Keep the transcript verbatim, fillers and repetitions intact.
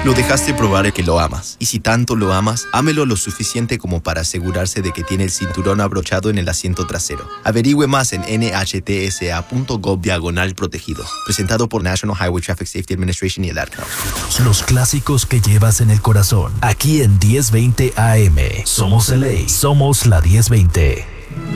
Lo dejaste probar que lo amas. Y si tanto lo amas, ámelo lo suficiente como para asegurarse de que tiene el cinturón abrochado en el asiento trasero. Averigüe más en N H T S A punto gov diagonal protegidos. Presentado por National Highway Traffic Safety Administration y el Ad Council. Los clásicos que llevas en el corazón. Aquí en diez veinte A M. Somos L A. Somos la diez veinte.